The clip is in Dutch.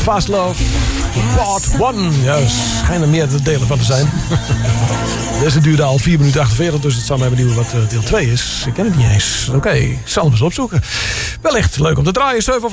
Fast Love, part 1. Ja, er schijnen meer delen van te zijn. Deze duurde al 4 minuten 48, dus het zal mij benieuwen wat deel 2 is. Ik ken het niet eens. Oké, ik zal hem eens opzoeken. Wellicht leuk om te draaien. 7